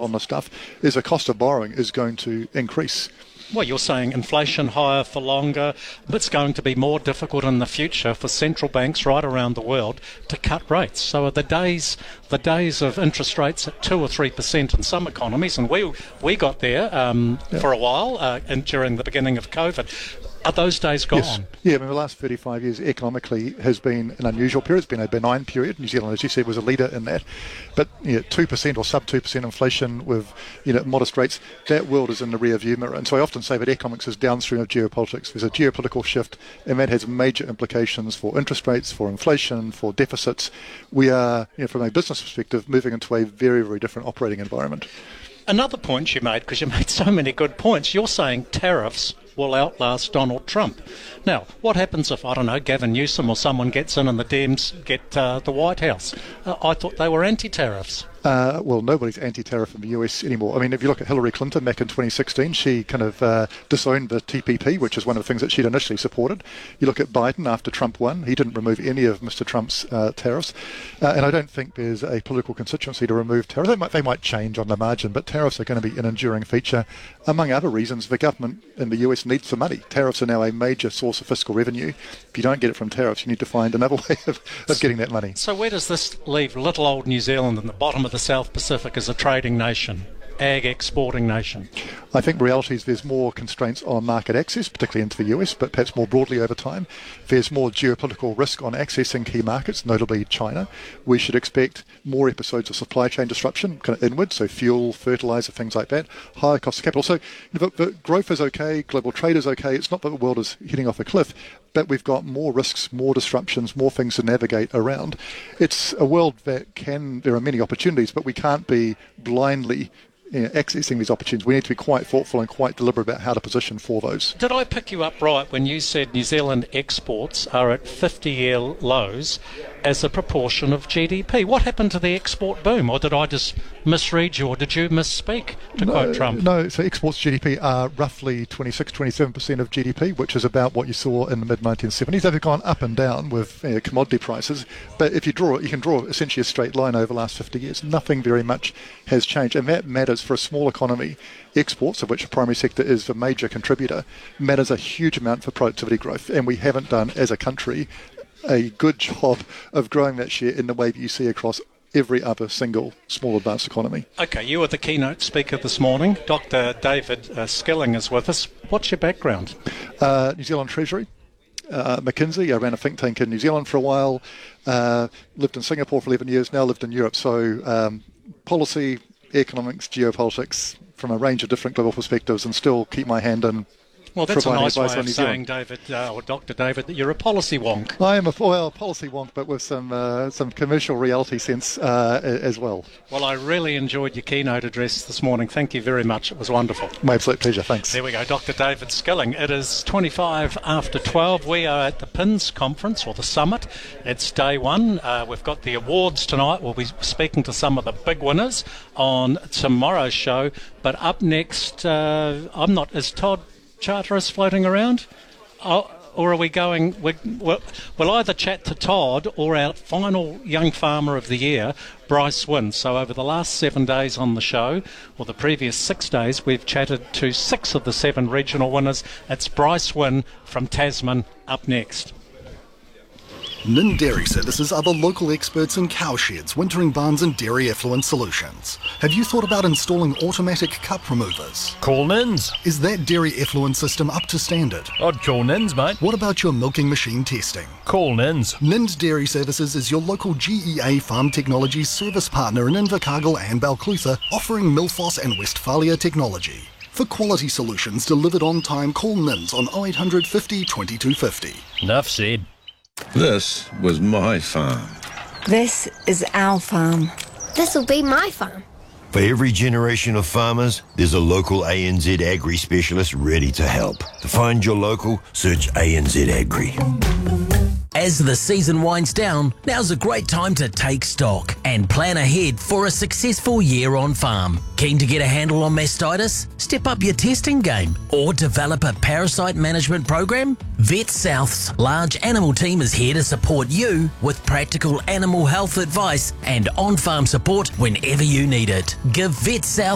on this stuff, is the cost of borrowing is going to increase. Well, you're saying inflation higher for longer. It's going to be more difficult in the future for central banks right around the world to cut rates. So are the days of interest rates at 2 or 3% in some economies, and we got there for a while and during the beginning of COVID. Are those days gone? Yes. Yeah, I mean, the last 35 years economically has been an unusual period. It's been a benign period. New Zealand, as you said, was a leader in that. But 2% or sub 2% inflation with modest rates, that world is in the rear view mirror. And so I often say that economics is downstream of geopolitics. There's a geopolitical shift, and that has major implications for interest rates, for inflation, for deficits. We are, from a business perspective, moving into a very, very different operating environment. Another point you made, because you made so many good points, you're saying tariffs will outlast Donald Trump. Now, what happens if, I don't know, Gavin Newsom or someone gets in and the Dems get the White House? I thought they were anti-tariffs. Well, nobody's anti-tariff in the US anymore. I mean, if you look at Hillary Clinton back in 2016, she kind of disowned the TPP, which is one of the things that she'd initially supported. You look at Biden after Trump won, he didn't remove any of Mr. Trump's tariffs. And I don't think there's a political constituency to remove tariffs. They might change on the margin, but tariffs are going to be an enduring feature. Among other reasons, the government in the US needs the money. Tariffs are now a major source of fiscal revenue. If you don't get it from tariffs, you need to find another way of getting that money. So where does this leave little old New Zealand in the bottom of the South Pacific as a trading nation, ag exporting nation? I think the reality is there's more constraints on market access, particularly into the US, but perhaps more broadly over time. There's more geopolitical risk on accessing key markets, notably China. We should expect more episodes of supply chain disruption, kind of inward, so fuel, fertilizer, things like that, higher cost of capital. So the growth is okay, global trade is okay. It's not that the world is heading off a cliff, but we've got more risks, more disruptions, more things to navigate around. It's a world that there are many opportunities, but we can't be blindly accessing these opportunities. We need to be quite thoughtful and quite deliberate about how to position for those. Did I pick you up right when you said New Zealand exports are at 50-year lows as a proportion of GDP? What happened to the export boom? Or did I just misread you, or did you misspeak, to quote Trump? No, so exports GDP are roughly 26-27% of GDP, which is about what you saw in the mid-1970s. They've gone up and down with commodity prices, but if you can draw essentially a straight line over the last 50 years. Nothing very much has changed, and that matters for a small economy. Exports, of which the primary sector is the major contributor, matters a huge amount for productivity growth, and we haven't done, as a country, a good job of growing that share in the way that you see across every other single small advanced economy. Okay, you were the keynote speaker this morning. Dr. David Skilling is with us. What's your background? New Zealand Treasury. McKinsey. I ran a think tank in New Zealand for a while. Lived in Singapore for 11 years, now lived in Europe. So policy, economics, geopolitics, from a range of different global perspectives, and still keep my hand in. Well, that's a nice way of saying, David, or Dr. David, that you're a policy wonk. I am a policy wonk, but with some commercial reality sense as well. Well, I really enjoyed your keynote address this morning. Thank you very much. It was wonderful. My absolute pleasure. Thanks. There we go, Dr. David Skilling. It is 25 after 12. We are at the PINS conference, or the summit. It's day one. We've got the awards tonight. We'll be speaking to some of the big winners on tomorrow's show. But up next, is Todd Charteris floating around? Or are we going... We'll either chat to Todd or our final Young Farmer of the Year, Bryce Wynn. So over the last 7 days on the show, or the previous 6 days, we've chatted to 6 of the 7 regional winners. It's Bryce Wynn from Tasman up next. Nin Dairy Services are the local experts in cowsheds, wintering barns and dairy effluent solutions. Have you thought about installing automatic cup removers? Call Nins. Is that dairy effluent system up to standard? I'd call Nins, mate. What about your milking machine testing? Call Nins. Nins Dairy Services is your local GEA Farm Technologies service partner in Invercargill and Balclutha, offering Milfos and Westphalia technology. For quality solutions delivered on time, call Nins on 0800 50 2250. Enough said. This was my farm. This is our farm. This'll be my farm. For every generation of farmers, there's a local ANZ Agri specialist ready to help. To find your local, search ANZ Agri. As the season winds down, now's a great time to take stock and plan ahead for a successful year on farm. Keen to get a handle on mastitis? Step up your testing game or develop a parasite management program? Vet South's large animal team is here to support you with practical animal health advice and on-farm support whenever you need it. Give Vet South